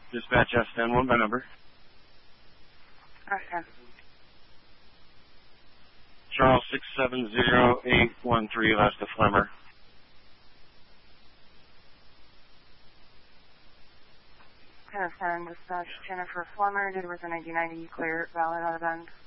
Dispatch S10, one by number. Okay. Charles 670813, last to Flemmer. Confirm dispatch Jennifer Flemmer, did with a 1990 clear, valid out of end.